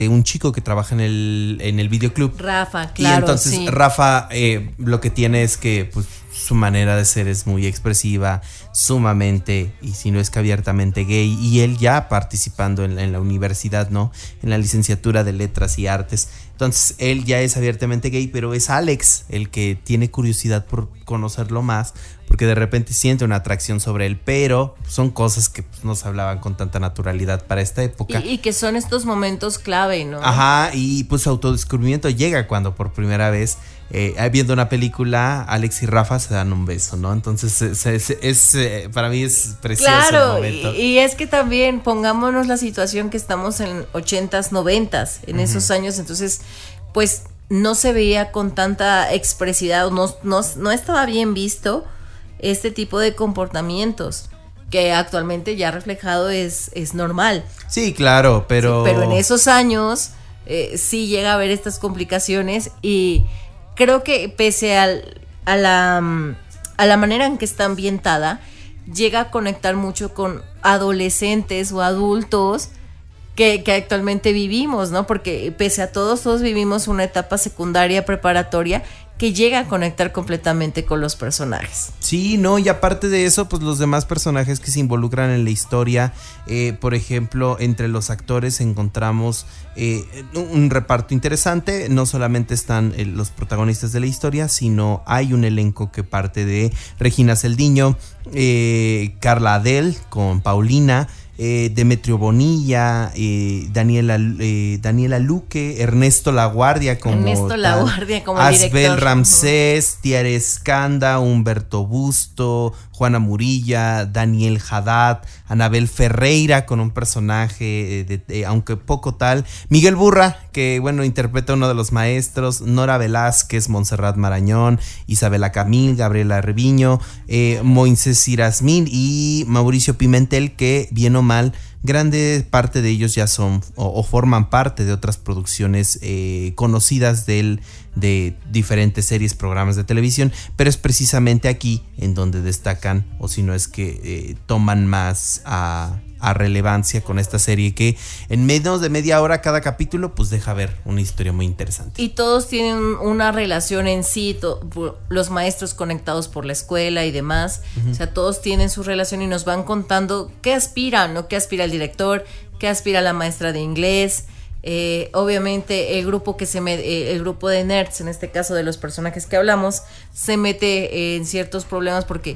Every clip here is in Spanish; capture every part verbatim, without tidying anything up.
un chico que trabaja en el, en el videoclub. Rafa, claro. Y entonces sí. Rafa eh, lo que tiene es que pues su manera de ser es muy expresiva, sumamente, y si no es que abiertamente gay, y él ya participando en la, en la universidad, ¿no? En la licenciatura de Letras y Artes. Entonces él ya es abiertamente gay, pero es Alex el que tiene curiosidad por conocerlo más, porque de repente siente una atracción sobre él, pero son cosas que pues, no se hablaban con tanta naturalidad para esta época. Y, y que son estos momentos clave, ¿no? Ajá, y pues su autodescubrimiento llega cuando por primera vez, eh, viendo una película, Alex y Rafa se dan un beso, ¿no? Entonces es, es, es, es para mí es precioso claro, el momento. Y, y es que también pongámonos la situación que estamos en ochentas, noventas, en uh-huh. esos años, entonces pues no se veía con tanta expresividad, no, no, no estaba bien visto este tipo de comportamientos que actualmente ya reflejado es, es normal. Sí, claro, pero... Sí, pero en esos años eh, sí llega a haber estas complicaciones y creo que pese al, a, la, a la manera en que está ambientada, llega a conectar mucho con adolescentes o adultos que, que actualmente vivimos, ¿no? Porque pese a todos, todos vivimos una etapa secundaria, preparatoria, que llega a conectar completamente con los personajes. Sí, no, y aparte de eso, pues los demás personajes que se involucran en la historia, eh, por ejemplo, entre los actores encontramos eh, un reparto interesante, no solamente están eh, los protagonistas de la historia, sino hay un elenco que parte de Regina Celdiño, eh, Carla Adel con Paulina, Eh, Demetrio Bonilla, eh, Daniela, eh, Daniela Luque, Ernesto Laguardia como Ernesto Laguardia como Asbel director. Ramsés, uh-huh. Tiare Escanda, Humberto Busto, Juana Murilla, Daniel Haddad, Anabel Ferreira con un personaje, de, de, aunque poco tal, Miguel Burra, que bueno, interpreta a uno de los maestros, Nora Velázquez, Montserrat Marañón, Isabela Camil, Gabriela Reviño, eh, Moisés Irasmín y Mauricio Pimentel, que bien o mal, grande parte de ellos ya son o, o forman parte de otras producciones eh, conocidas del, de diferentes series, programas de televisión, pero es precisamente aquí en donde destacan, o si no es que eh, toman más a, a relevancia con esta serie, que en menos de media hora cada capítulo pues deja ver una historia muy interesante. Y todos tienen una relación en sí, to, los maestros conectados por la escuela y demás, uh-huh. o sea, todos tienen su relación y nos van contando qué aspiran, ¿no? Qué aspira el director, qué aspira la maestra de inglés. Eh, obviamente el grupo que se me, eh, el grupo de nerds, en este caso de los personajes que hablamos, se mete en ciertos problemas porque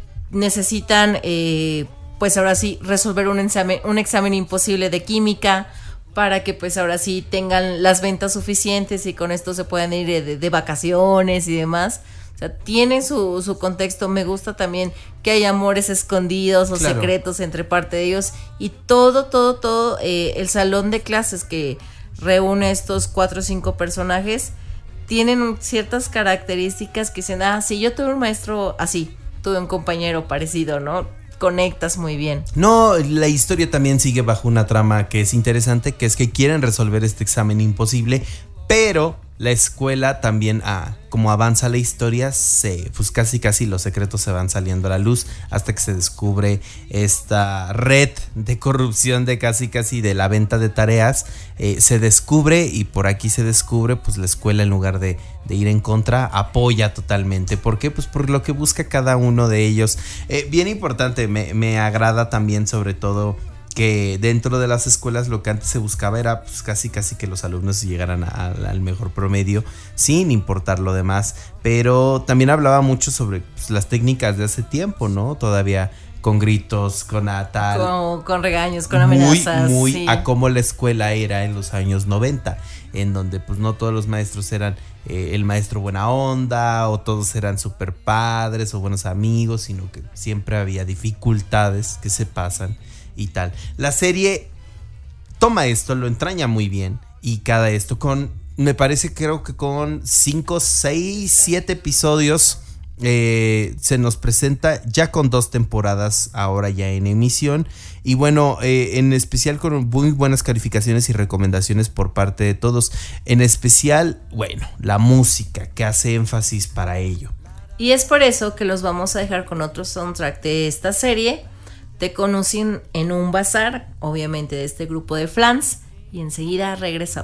necesitan eh, pues ahora sí resolver un examen, un examen imposible de química para que pues ahora sí tengan las ventas suficientes y con esto se puedan ir de, de vacaciones y demás. O sea, tiene su, su contexto. Me gusta también que hay amores escondidos o claro. secretos entre parte de ellos. Y todo, todo, todo, eh, el salón de clases que reúne estos cuatro o cinco personajes tienen ciertas características que dicen, ah, sí, yo tuve un maestro así, tuve un compañero parecido, ¿no? Conectas muy bien. No, la historia también sigue bajo una trama que es interesante, que es que quieren resolver este examen imposible, pero la escuela también, ah, como avanza la historia, se, pues casi casi los secretos se van saliendo a la luz hasta que se descubre esta red de corrupción de casi casi de la venta de tareas, eh, se descubre y por aquí se descubre, pues la escuela en lugar de, de ir en contra, apoya totalmente. ¿Por qué? Pues por lo que busca cada uno de ellos. Eh, bien importante, me, me agrada también sobre todo que dentro de las escuelas lo que antes se buscaba era pues casi casi que los alumnos llegaran a, a, al mejor promedio sin importar lo demás, pero también hablaba mucho sobre pues, las técnicas de hace tiempo, ¿no? Todavía con gritos, con a tal, con, con regaños, con amenazas, muy, muy sí. a cómo la escuela era en los años noventa, en donde pues no todos los maestros eran eh, el maestro buena onda o todos eran super padres o buenos amigos, sino que siempre había dificultades que se pasan y tal. La serie toma esto, lo entraña muy bien y cada esto con, me parece creo que con cinco, seis, siete episodios eh, se nos presenta ya con dos temporadas ahora ya en emisión y bueno, eh, en especial con muy buenas calificaciones y recomendaciones por parte de todos, en especial, bueno, la música que hace énfasis para ello. Y es por eso que los vamos a dejar con otro soundtrack de esta serie. Te conocen en un bazar, obviamente de este grupo de Flans, y enseguida regresamos.